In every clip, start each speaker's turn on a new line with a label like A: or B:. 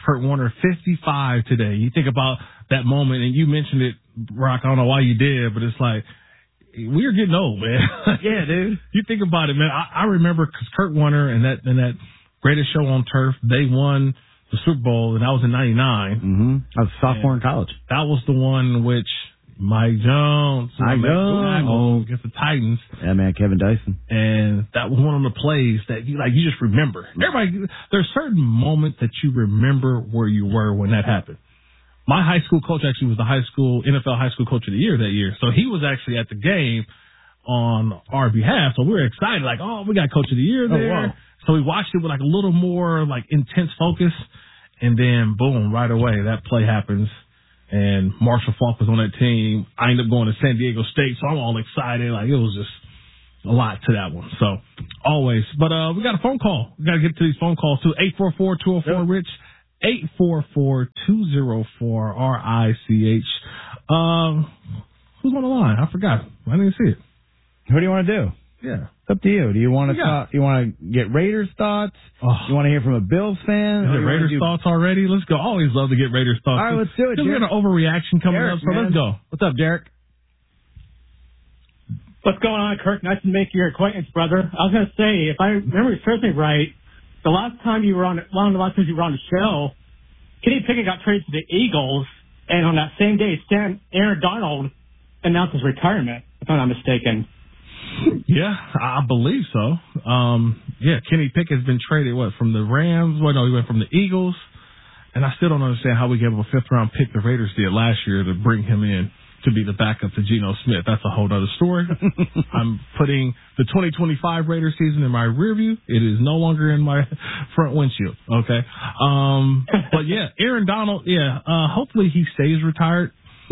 A: Kurt Warner, 55 today. You think about that moment, and you mentioned it, Rock. I don't know why you did, but it's like, we're getting old, man.
B: Yeah, dude.
A: You think about it, man. I remember because Kurt Warner and that Greatest Show on Turf, they won the Super Bowl, and that was in 99.
B: Mm-hmm. I was a sophomore in college.
A: That was the one in which Mike Jones against the Titans.
B: Yeah, man, Kevin Dyson.
A: And that was one of the plays that you just remember. Everybody, there's certain moments that you remember where you were when that happened. My high school coach actually was the NFL high school coach of the year that year. So he was actually at the game on our behalf. So we were excited, like, oh, we got coach of the year there. Oh, wow. So we watched it with like a little more like intense focus. And then boom, right away, that play happens. And Marshall Faulk was on that team. I ended up going to San Diego State. So I'm all excited. Like, it was just a lot to that one. So always. But we got a phone call. We got to get to these phone calls too. 844-204-RICH. 844-204-RICH. Who's on the line? I forgot. I didn't see it.
B: What do you want to do?
A: Yeah.
B: It's up to you. Do you want to talk? You want to get Raiders thoughts? Oh. You want to hear from a Bills fan?
A: Is it Raiders thoughts already? Let's go. Always love to get Raiders thoughts.
B: All right, let's do it.
A: We got an overreaction coming up, so let's go. What's up, Derek?
C: What's going on, Kirk? Nice to make your acquaintance, brother. I was going to say, if I remember seriously right, the last time you were on, one of the last times you were on the show, Kenny Pickett got traded to the Eagles, and on that same day, Aaron Donald announced his retirement, if I'm not mistaken.
A: Yeah, I believe so. Kenny Pickett's been traded, from the Rams? Well, no, he went from the Eagles, and I still don't understand how we gave him a fifth-round pick the Raiders did last year to bring him in to be the backup to Geno Smith. That's a whole other story. I'm putting the 2025 Raiders season in my rear view. It is no longer in my front windshield. Okay. But yeah, Aaron Donald, hopefully he stays retired.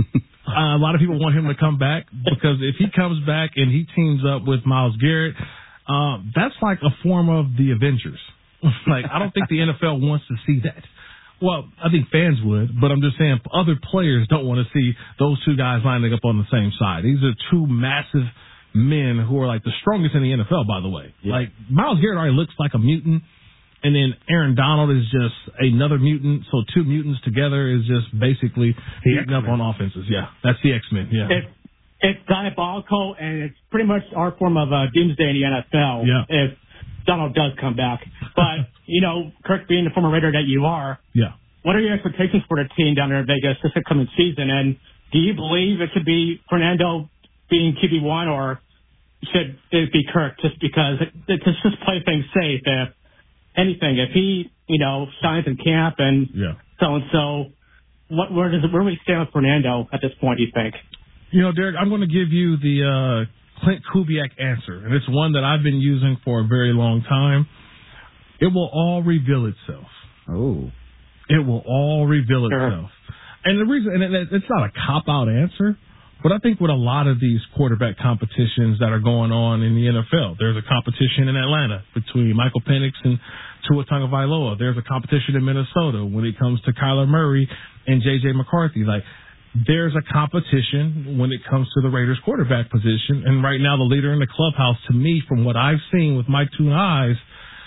A: A lot of people want him to come back because if he comes back and he teams up with Myles Garrett, that's like a form of the Avengers. Like, I don't think the NFL wants to see that. Well, I think fans would, but I'm just saying other players don't want to see those two guys lining up on the same side. These are two massive men who are like the strongest in the NFL, by the way. Yeah. Like, Myles Garrett already looks like a mutant, and then Aaron Donald is just another mutant. So two mutants together is just basically beating up on offenses. Yeah, that's the X-Men. Yeah.
C: It's diabolical, and it's pretty much our form of doomsday in the NFL if Donald does come back. But, Kirk, being the former Raider that you are, what are your expectations for the team down there in Vegas this upcoming season? And do you believe it should be Fernando being QB1, or should it be Kirk just because it's just play things safe? If anything, if he, signs in camp and so, where do we stand with Fernando at this point, do you think?
A: Derek, I'm going to give you the Clint Kubiak answer, and it's one that I've been using for a very long time. It will all reveal itself.
B: Oh.
A: It will all reveal itself. And the reason, and it's not a cop-out answer, but I think with a lot of these quarterback competitions that are going on in the NFL, there's a competition in Atlanta between Michael Penix and Tua Tagovailoa. There's a competition in Minnesota when it comes to Kyler Murray and J.J. McCarthy. Like, there's a competition when it comes to the Raiders quarterback position. And right now, the leader in the clubhouse, to me, from what I've seen with my two eyes,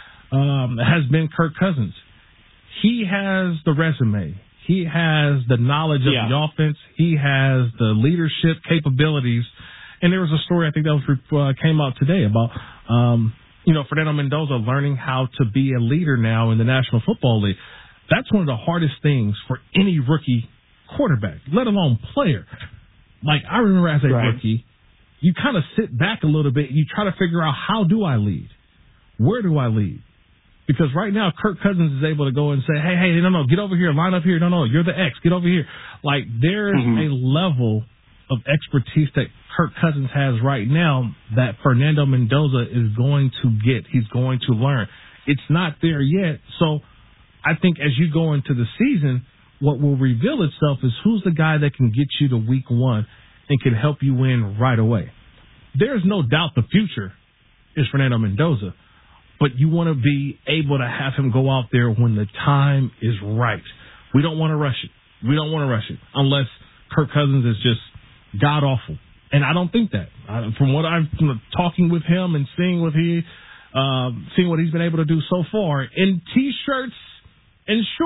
A: has been Kirk Cousins. He has the resume. He has the knowledge of the offense. He has the leadership capabilities. And there was a story, I think that came out today about, Fernando Mendoza learning how to be a leader now in the National Football League. That's one of the hardest things for any rookie quarterback, let alone player. Like, I remember as a rookie, you kind of sit back a little bit. You try to figure out, how do I lead? Where do I lead? Because right now, Kirk Cousins is able to go and say, hey, no, get over here, line up here. No, you're the X, get over here. Like, there's a level of expertise that Kirk Cousins has right now that Fernando Mendoza is going to get. He's going to learn. It's not there yet. So I think as you go into the season, what will reveal itself is who's the guy that can get you to week one and can help you win right away. There's no doubt the future is Fernando Mendoza, but you want to be able to have him go out there when the time is right. We don't want to rush it. Unless Kirk Cousins is just god-awful. And I don't think that. From what I'm talking with him and seeing what he's been able to do so far, in T-shirts and shorts,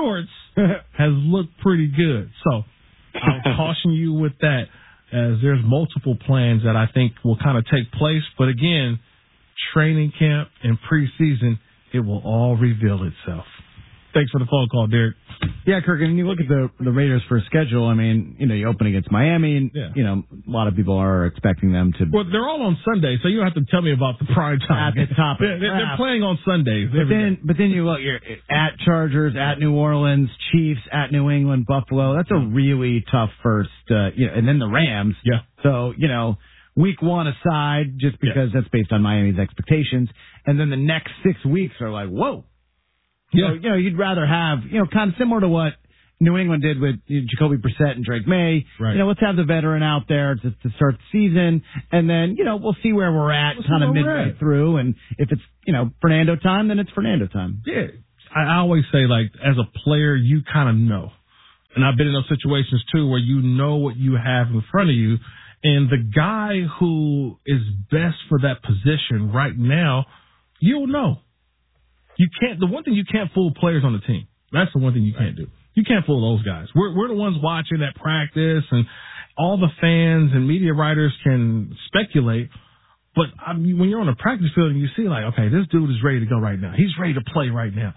A: has looked pretty good. So I'll caution you with that, as there's multiple plans that I think will kind of take place. But again, training camp and preseason, it will all reveal itself. Thanks for the phone call, Derek.
B: Yeah, Kirk, and you look at the Raiders' first schedule, I mean, you open against Miami, and, a lot of people are expecting them to...
A: Well, they're all on Sunday, so you don't have to tell me about the prime time.
B: At the top.
A: They're playing on Sundays.
B: But then you look, you're at Chargers, at New Orleans, Chiefs, at New England, Buffalo. That's a really tough first, and then the Rams.
A: Yeah.
B: So, week one aside, just because that's based on Miami's expectations, and then the next 6 weeks are like, whoa.
A: Yeah.
B: So, you'd rather have, kind of similar to what New England did with Jacoby Brissett and Drake May.
A: Right.
B: Let's have the veteran out there to start the season, and then, we'll see where we're at kind of midway through, and if it's, Fernando time, then it's Fernando time.
A: Yeah. I always say, like, as a player, you kind of know. And I've been in those situations, too, where you know what you have in front of you, and the guy who is best for that position right now, you'll know. You can't. The one thing you can't fool players on the team. That's the one thing you can't do. You can't fool those guys. We're the ones watching at practice, and all the fans and media writers can speculate. But when you're on a practice field and you see, like, okay, this dude is ready to go right now. He's ready to play right now.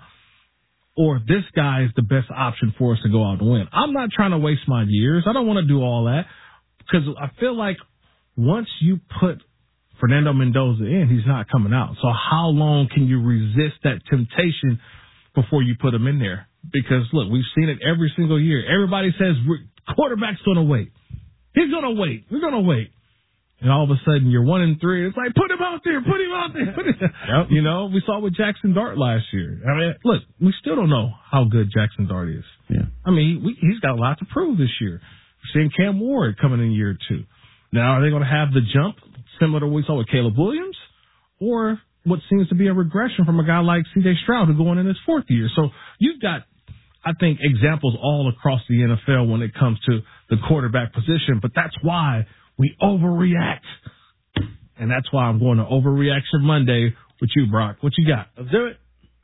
A: Or this guy is the best option for us to go out and win. I'm not trying to waste my years. I don't want to do all that, because I feel like once you put Fernando Mendoza in, he's not coming out. So how long can you resist that temptation before you put him in there? Because, look, we've seen it every single year. Everybody says quarterback's going to wait. He's going to wait. We're going to wait. And all of a sudden, you're 1-3. It's like, put him out there. Put him out there. Yep. We saw with Jackson Dart last year. I mean, look, we still don't know how good Jackson Dart is.
B: Yeah.
A: I mean, he's got a lot to prove this year. We're seeing Cam Ward coming in year 2. Now, are they going to have the jump similar to what we saw with Caleb Williams, or what seems to be a regression from a guy like C.J. Stroud who's going in his 4th year? So you've got, I think, examples all across the NFL when it comes to the quarterback position, but that's why we overreact. And that's why I'm going to Overreaction Monday with you, Brock. What you got?
B: Let's do it.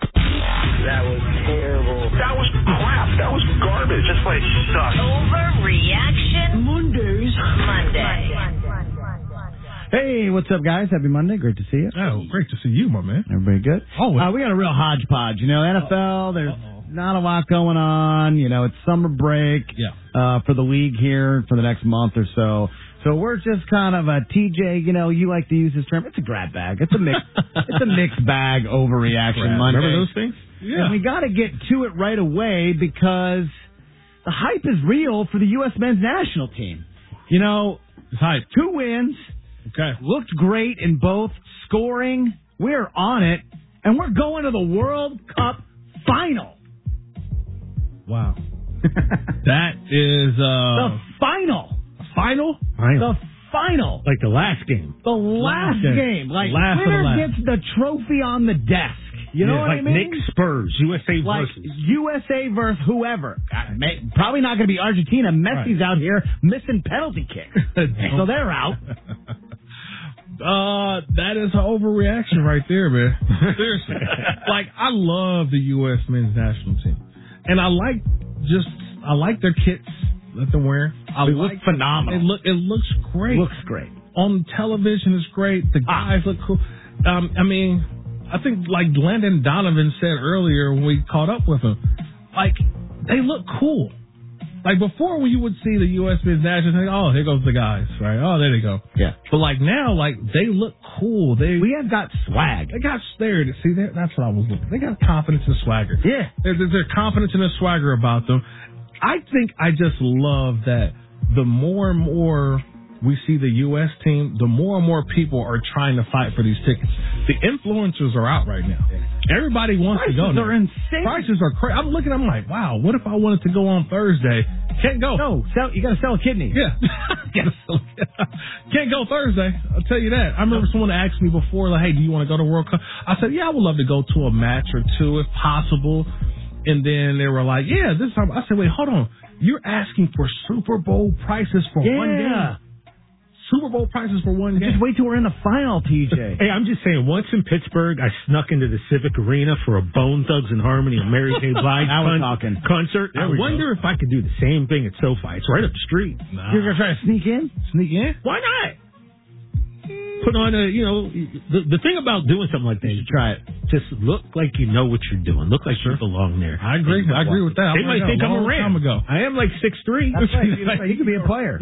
D: That was terrible. That was crap. That was garbage. This place sucks.
E: Overreaction
D: Mondays.
E: Monday.
B: Hey, what's up, guys? Happy Monday. Great to see you.
A: Oh, great to see you, my man.
B: Everybody good?
A: Oh,
B: we got a real hodgepodge. NFL, there's not a lot going on. It's summer break for the league here for the next month or so. So we're just kind of a TJ, you like to use this term. It's a grab bag. It's a mixed bag overreaction Monday.
A: Remember those things? Yeah.
B: And we got to get to it right away because the hype is real for the U.S. men's national team.
A: It's hype.
B: 2 wins.
A: Okay.
B: Looked great in both scoring. We're on it. And we're going to the World Cup final.
A: Wow. That is
B: the final.
A: Final?
B: The final.
A: Like the last game.
B: The last game. Like, winner gets the trophy on the desk. You know what I mean?
A: Like Knicks Spurs. USA versus.
B: USA versus whoever. Probably not going to be Argentina. Messi's out here missing penalty kicks. So they're out.
A: That is an overreaction right there, man. Seriously. I love the U.S. men's national team. And I like their kits that they're wearing.
B: They look phenomenal.
A: It looks great.
B: Looks great.
A: On television, it's great. The guys look cool. I think, like Landon Donovan said earlier when we caught up with him, they look cool. Like, before, when you would see the U.S. men's national team, oh, here goes the guys, right? Oh, there they go.
B: Yeah.
A: But, now, they look cool.
B: We have got swag.
A: They got there. See, that's what I was looking. They got confidence and swagger.
B: Yeah.
A: There's confidence and a swagger about them. I think I just love that the more and more we see the U.S. team, the more and more people are trying to fight for these tickets. The influencers are out right now. Everybody wants to go.
B: Prices are insane.
A: Prices are crazy. I'm like, wow, what if I wanted to go on Thursday? Can't go.
B: No, you got to sell a kidney.
A: Yeah. Can't go Thursday. I'll tell you that. I remember someone asked me before, hey, do you want to go to World Cup? I said, yeah, I would love to go to a match or two if possible. And then they were like, yeah, this time. I said, wait, hold on. You're asking for Super Bowl prices for one game. Super Bowl prices for one game.
B: Just wait till we're in the final, TJ.
F: Hey, I'm just saying, once in Pittsburgh, I snuck into the Civic Arena for a Bone Thugs and Harmony and Mary J. Blige concert. I wonder if I could do the same thing at SoFi. It's right up the street.
B: Nah. You're going to try to sneak in?
A: Sneak in?
F: Why not? Put on the thing about doing something like that, you try it. Just look like you know what you're doing. Look like you belong there.
A: I agree. I agree with that.
F: They might think I'm a Ram. I am like 6'3".
B: That's right. You could be a player.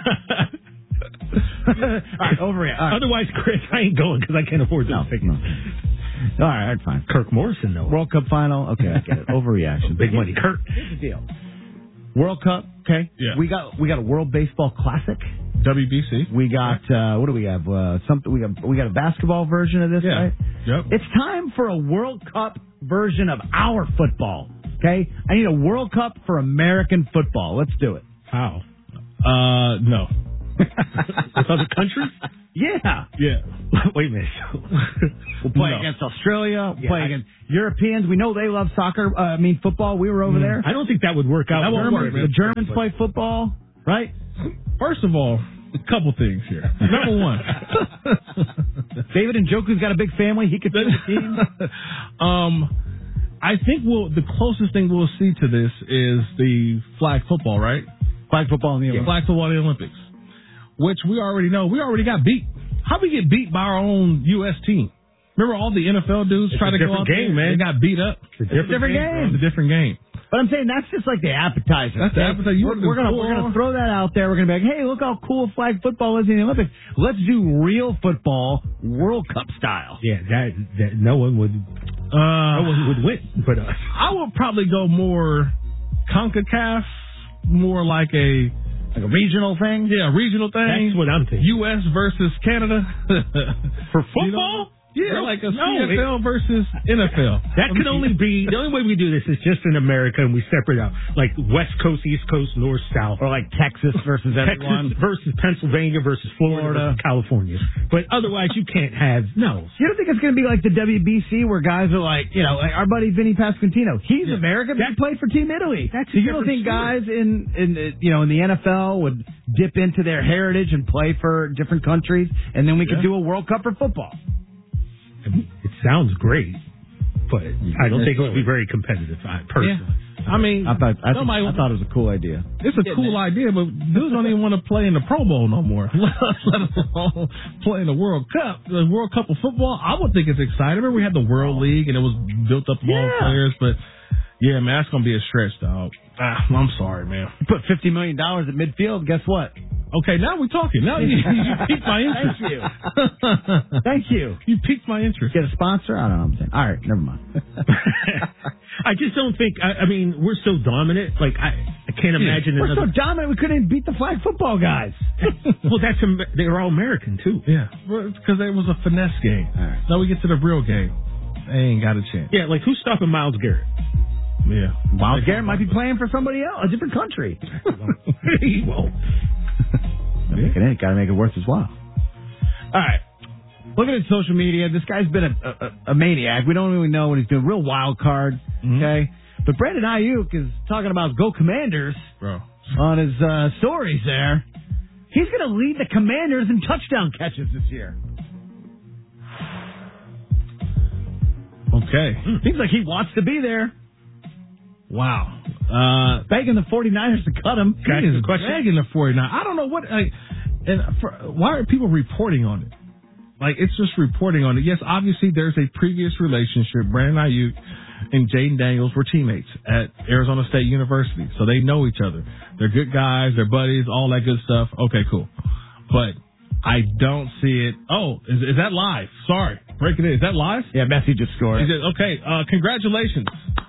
B: All right, overreact. All right.
F: Otherwise, Chris, I ain't going because I can't afford those tickets.
B: All right, fine.
F: Kirk Morrison, though.
B: World Cup final. Okay, I get it. Overreaction.
F: Big money, Kirk.
B: Here's the deal. World Cup. Okay.
A: Yeah.
B: We got a World Baseball Classic.
A: WBC.
B: We got what do we have? Something we got a basketball version of this, right?
A: Yep.
B: It's time for a World Cup version of our football. Okay? I need a World Cup for American football. Let's do it.
F: How?
A: No.
F: With other countries?
B: Yeah.
F: Wait a minute.
B: We'll play against Australia. We'll play against Europeans. We know they love soccer. Football. We were over there.
F: I don't think that would work out.
B: That won't work. The Germans play football, right?
A: First of all, a couple things here. Number one,
B: David Njoku's got a big family. He could be the team.
A: I think the closest thing we'll see to this is the flag football, right?
B: Flag football in the Olympics.
A: Flag football in the Olympics, which we already know. We already got beat. How we get beat by our own U.S. team? Remember all the NFL dudes try to go out there?
F: Man.
A: They got beat up.
B: It's a different game.
A: It's a different game.
B: But I'm saying that's just like the appetizer.
A: That's the appetizer.
B: We're gonna throw that out there. We're gonna be like, hey, look how cool flag football is in the Olympics. Let's do real football, World Cup style.
F: Yeah, that no one would win but us.
A: I would probably go more CONCACAF, more like a
B: regional thing.
A: Yeah, regional thing.
F: That's what I'm thinking.
A: U.S. versus Canada
F: for football.
A: Yeah, like a CFL versus NFL.
F: That could only be, the only way we do this is just in America and we separate out. Like West Coast, East Coast, North, South.
B: Or like Texas versus everyone.
F: Texas versus Pennsylvania versus Florida versus California. But otherwise you can't have, no.
B: You don't think it's going to be like the WBC where guys are like, like our buddy Vinny Pasquantino. He's American, but he played for Team Italy. So you don't think guys in the NFL would dip into their heritage and play for different countries and then we could do a World Cup for football?
F: It sounds great, but I don't think it would be very competitive, personally.
A: Yeah. I mean,
B: I thought it was a cool idea.
A: It's a cool idea, but dudes don't even want to play in the Pro Bowl no more, let alone play in the World Cup. The World Cup of football, I would think it's exciting. Remember we had the World League, and it was built up of all players, but yeah, man, that's going to be a stretch, dog. I'm sorry, man.
B: You put $50 million at midfield, guess what?
A: Okay, now we're talking. Now you piqued my interest.
B: Thank you. Thank you.
A: You piqued my interest.
B: Get a sponsor? I don't know what I'm saying. All right, never mind.
F: I just don't think, I mean, we're so dominant. Like, I can't imagine
B: we're so dominant we couldn't even beat the flag football guys.
F: Well, they're all American, too.
A: Yeah, because it was a finesse game. All right. Now we get to the real game. They ain't got a chance.
F: Yeah, like, who's stopping Myles Garrett?
A: Yeah.
B: Myles Garrett might be playing for somebody else, a different country.
F: He won't.
B: Got to make it worth his while. All right. Looking at social media, this guy's been a maniac. We don't really know what he's doing. Real wild card, okay? But Brandon Ayuk is talking about Go Commanders on his stories there. He's going to lead the Commanders in touchdown catches this year.
A: Okay.
B: Seems like he wants to be there.
A: Wow.
B: Begging the 49ers to cut him.
A: He is begging the 49ers. I don't know what. Why are people reporting on it? Like, it's just reporting on it. Yes, obviously there's a previous relationship. Brandon Ayuk and Jaden Daniels were teammates at Arizona State University, so they know each other. They're good guys. They're buddies. All that good stuff. Okay, cool. But I don't see it. Oh, is that live? Sorry, breaking it. Is that live?
B: Yeah, Messi just scored.
A: Okay, congratulations.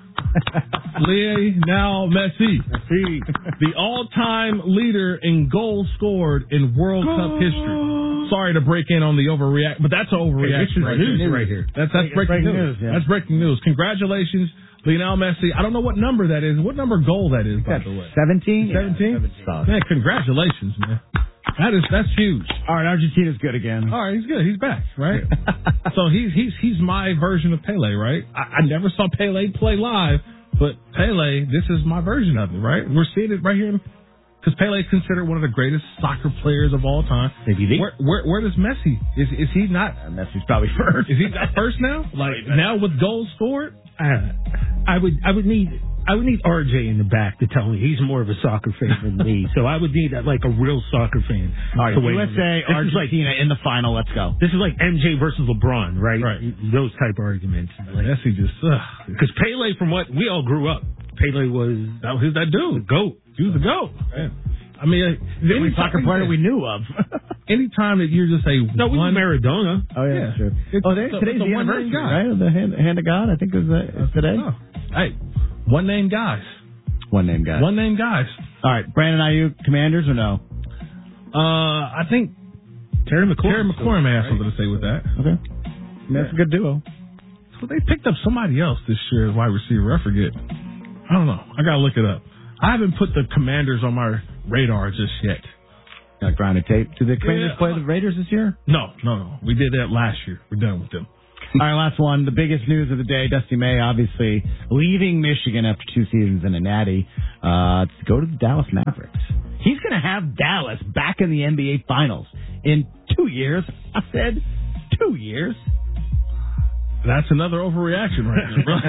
A: Lionel Messi, the all-time leader in goals scored in World Cup history. Sorry to break in on the overreact, but that's an overreaction right here. That's breaking news. Yeah. That's breaking news. Congratulations, Lionel Messi. I don't know what number that is. What number goal that is, by the way?
B: 17?
A: 17? Man, congratulations, man. That's huge.
B: All right, Argentina's good again.
A: All right, he's good. He's back, right? So he's my version of Pele, right? I never saw Pele play live, but Pele, this is my version of it, right? We're seeing it right here in Because Pele is considered one of the greatest soccer players of all time.
F: Maybe
A: where does Messi? Is he not?
B: Messi's probably first.
A: Is he not first now? Like now with goals scored?
F: I would need RJ in the back to tell me he's more of a soccer fan than me. So I would need like a real soccer fan.
B: All right, USA, Argentina in the final. Let's go.
F: This is like MJ versus LeBron, right? Those type of arguments.
A: Like, Messi just
F: because Pele, from what we all grew up, Pele was that dude, the GOAT. He was the GOAT.
A: Man. I mean,
B: any soccer player we knew of.
A: Anytime that you're just a
F: we was Maradona.
B: Oh yeah, sure. Today's the anniversary, right? Of the hand of God. I think is today.
A: Oh. Hey, one name guys.
B: One name guys. All right, Brandon, are you Commanders or no?
A: I think Terry McLaurin may have something to say with that.
B: Okay, that's a good duo.
A: So they picked up somebody else this year as wide receiver. I forget. I don't know. I gotta look it up. I haven't put the Commanders on my radar just yet.
B: Got grinded tape. Did the Commanders play the Raiders this year?
A: No. We did that last year. We're done with them.
B: All right, last one. The biggest news of the day, Dusty May obviously leaving Michigan after 2 seasons in a natty to go to the Dallas Mavericks. He's going to have Dallas back in the NBA Finals in 2 years. I said 2 years.
A: That's another overreaction right there, bro.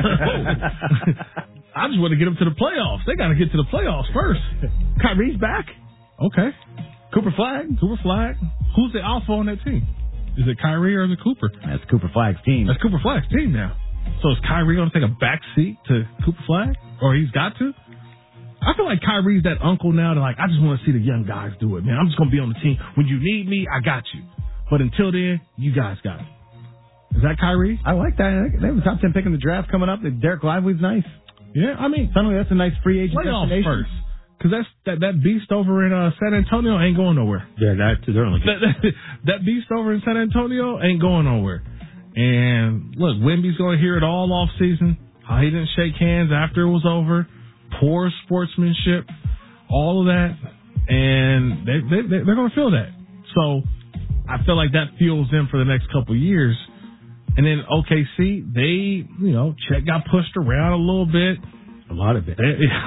A: I just want to get them to the playoffs. They got to get to the playoffs first.
B: Kyrie's back.
A: Okay.
B: Cooper Flag.
A: Who's the alpha on that team? Is it Kyrie or is it Cooper?
B: That's Cooper Flag's team.
A: That's Cooper Flag's team now. So is Kyrie going to take a back seat to Cooper Flag? Or he's got to? I feel like Kyrie's that uncle now that I just want to see the young guys do it, man. I'm just going to be on the team. When you need me, I got you. But until then, you guys got it. Is that Kyrie?
B: I like that. They have a top 10 pick in the draft coming up. Derek Lively's nice.
A: Yeah, I mean,
B: suddenly that's a nice free agent destination.
A: First. Because that beast over in San Antonio ain't going nowhere.
F: Yeah, they're only
A: that beast over in San Antonio ain't going nowhere. And look, Wemby's going to hear it all off season. How he didn't shake hands after it was over. Poor sportsmanship. All of that. And they're going to feel that. So I feel like that fuels them for the next couple of years. And then OKC, Chet got pushed around a little bit.
F: A lot of it.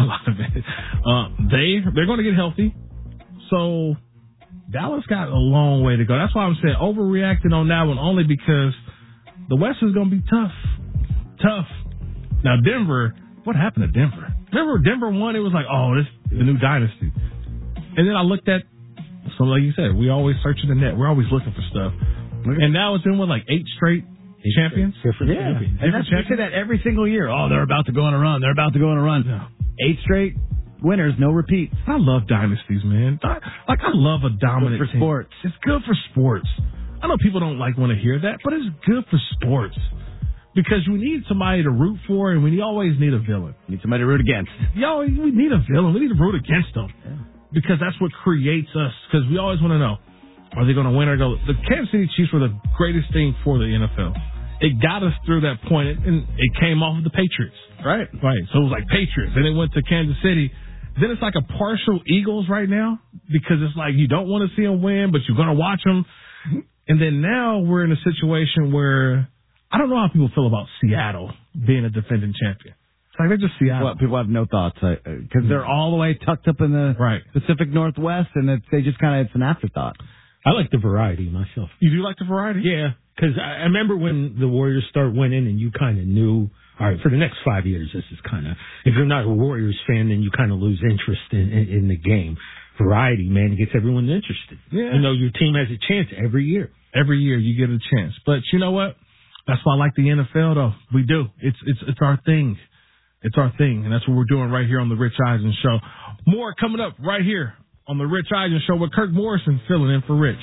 A: They're going to get healthy. So Dallas got a long way to go. That's why I'm saying overreacting on that one only because the West is going to be tough. Now, Denver, what happened to Denver? Remember Denver won? It was like, this is the new dynasty. And then I looked at, so like you said, we always searching the net. We're always looking for stuff. And now it's been, 8 straight champions?
B: Different champions. And we say that every single year. They're about to go on a run.
A: Yeah.
B: 8 straight winners, no repeats.
A: I love dynasties, man. I love a dominant
B: team. Good for sports.
A: It's good for sports. I know people don't want to hear that, but it's good for sports. Because we need somebody to root for, and we always need a villain.
B: Need somebody to root against.
A: We need a villain. We need to root against them.
B: Yeah.
A: Because that's what creates us. Because we always want to know, are they going to win or go? The Kansas City Chiefs were the greatest thing for the NFL. It got us through that point, and it came off of the Patriots.
B: Right.
A: So it was like Patriots. Then it went to Kansas City. Then it's like a partial Eagles right now because it's like you don't want to see them win, but you're going to watch them. And then now we're in a situation where I don't know how people feel about Seattle being a defending champion. It's like they're just Seattle.
B: People have no thoughts because they're all the way tucked up in the Pacific Northwest, and they just it's an afterthought.
F: I like the variety myself.
A: You do like the variety?
F: Yeah, because I remember when the Warriors start winning and you kind of knew, all right, for the next 5 years, this is kind of, if you're not a Warriors fan, then you kind of lose interest in the game. Variety, man, gets everyone interested.
A: Yeah.
F: Your team has a chance every year.
A: Every year you get a chance. But you know what? That's why I like the NFL, though. We do. It's our thing. It's our thing, and that's what we're doing right here on the Rich Eisen Show. More coming up right here on the Rich Eisen Show with Kirk Morrison filling in for Rich.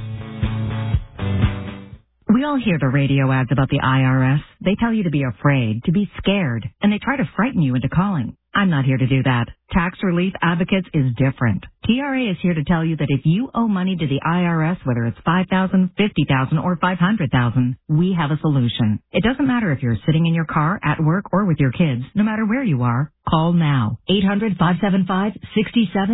G: We all hear the radio ads about the IRS. They tell you to be afraid, to be scared, and they try to frighten you into calling. I'm not here to do that. Tax Relief Advocates is different. TRA is here to tell you that if you owe money to the IRS, whether it's $5,000, $50,000, or $500,000, we have a solution. It doesn't matter if you're sitting in your car, at work, or with your kids. No matter where you are, call now.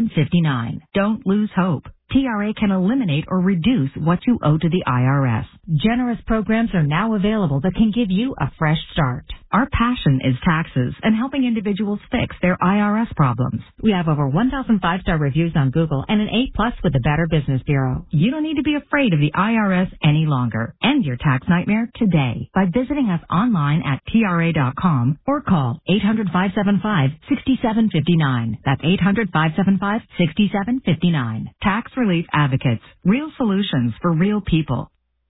G: 800-575-6759. Don't lose hope. TRA can eliminate or reduce what you owe to the IRS. Generous programs are now available that can give you a fresh start. Our passion is taxes and helping individuals fix their IRS problems. We have over 1,000 5-star reviews on Google and an A+ with the Better Business Bureau. You don't need to be afraid of the IRS any longer. End your tax nightmare today by visiting us online at TRA.com or call 800-575-6759. That's 800-575-6759. Tax Relief Advocates. Real solutions for real people.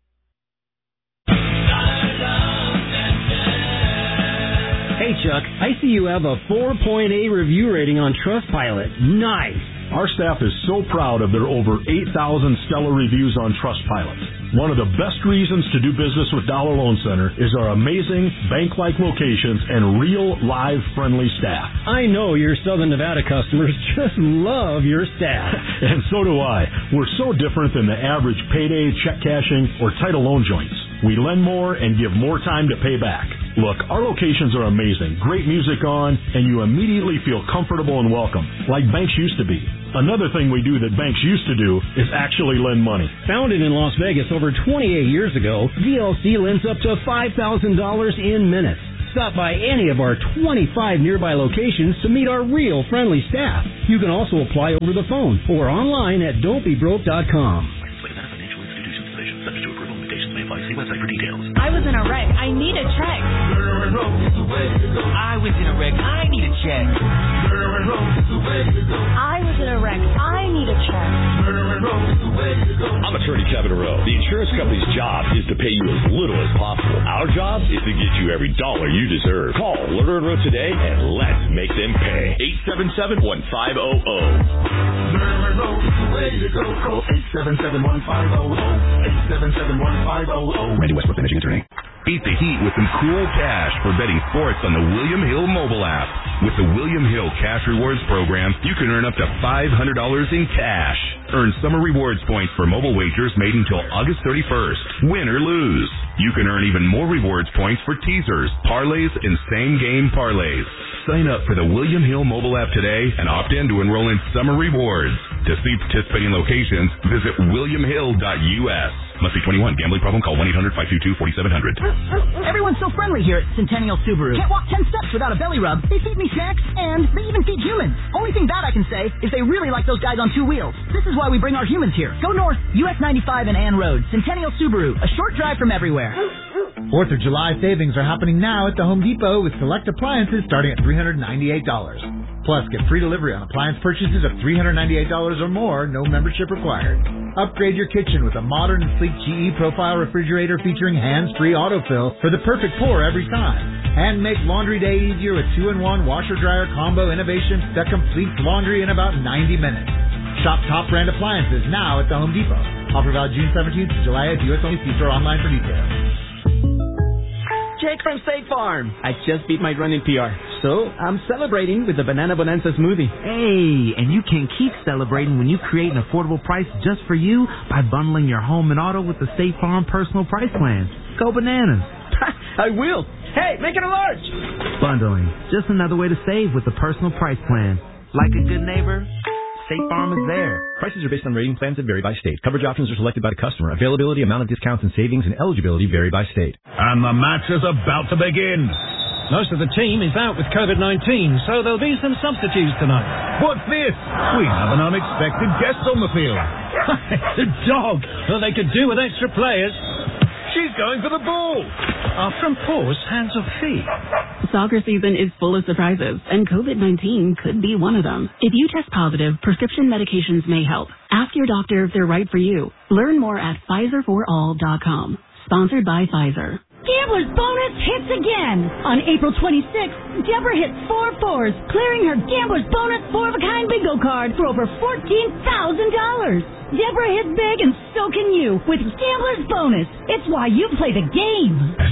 H: Hey, Chuck, I see you have a 4.8 review rating on Trustpilot. Nice.
I: Our staff is so proud of their over 8,000 stellar reviews on Trustpilot. One of the best reasons to do business with Dollar Loan Center is our amazing bank-like locations and real, live, friendly staff.
H: I know your Southern Nevada customers just love your staff.
I: And so do I. We're so different than the average payday, check cashing, or title loan joints. We lend more and give more time to pay back. Look, our locations are amazing. Great music on, and you immediately feel comfortable and welcome, like banks used to be. Another thing we do that banks used to do is actually lend money.
H: Founded in Las Vegas over 28 years ago, DLC lends up to $5,000 in minutes. Stop by any of our 25 nearby locations to meet our real friendly staff. You can also apply over the phone or online at don'tbebroke.com.
J: See website for details.
K: I was in a wreck. I need a check.
L: I was in a wreck. I need a check.
K: I was in a wreck. I need a check.
M: I'm attorney Kevin Rowe. The insurance company's job is to pay you as little as possible. Our job is to get you every dollar you deserve. Call Lerner & Rowe today and let's make them pay. 877-1500.
J: Lerner & Rowe is the way to go. Call 877-1500. 877-1500.
M: Randy Westbrook, managing attorney. Beat the heat with some cool cash for betting sports on the William Hill mobile app. With the William Hill Cash Rewards program, you can earn up to $500 in cash. Earn summer rewards points for mobile wagers made until August 31st. Win or lose. You can earn even more rewards points for teasers, parlays, and same-game parlays. Sign up for the William Hill mobile app today and opt in to enroll in summer rewards. To see participating locations, visit williamhill.us. Must be 21. Gambling problem? Call 1-800-522-4700.
N: Everyone's so friendly here at Centennial Subaru. Can't walk 10 steps without a belly rub. They feed me snacks, and they even feed humans. Only thing bad I can say is they really like those guys on two wheels. This is why we bring our humans here. Go north, US 95 and Ann Road. Centennial Subaru, a short drive from everywhere.
O: 4th of July savings are happening now at the Home Depot with select appliances starting at $398. Plus, get free delivery on appliance purchases of $398 or more, no membership required. Upgrade your kitchen with a modern and sleek GE Profile refrigerator featuring hands-free autofill for the perfect pour every time. And make laundry day easier with 2-in-1 washer-dryer combo innovation that completes laundry in about 90 minutes. Shop top brand appliances now at the Home Depot. Offer valid June 17th to July at US only. See store online for details.
P: Jake from State Farm. I just beat my running PR, so I'm celebrating with the Banana Bonanza smoothie.
Q: Hey, and you can keep celebrating when you create an affordable price just for you by bundling your home and auto with the State Farm Personal Price Plan. Go bananas.
P: I will. Hey, make it a large.
Q: Bundling. Just another way to save with the Personal Price Plan. Like a good neighbor, State Farm is there.
R: Prices are based on rating plans that vary by state. Coverage options are selected by the customer. Availability, amount of discounts and savings, and eligibility vary by state.
S: And the match is about to begin.
T: Most of the team is out with COVID-19, so there'll be some substitutes tonight.
S: What's this? We have an unexpected guest on the field.
T: It's a dog. Well, they could do with extra players.
S: She's going for the ball.
T: From paws, hands or feet.
U: Soccer season is full of surprises, and COVID-19 could be one of them. If you test positive, prescription medications may help. Ask your doctor if they're right for you. Learn more at PfizerForAll.com. Sponsored by Pfizer.
V: Gambler's Bonus hits again. On April 26th, Deborah hit 4 fours, clearing her Gambler's Bonus 4-of-a-kind bingo card for over $14,000. Deborah hit big and so can you with Gambler's Bonus. It's why you play the game.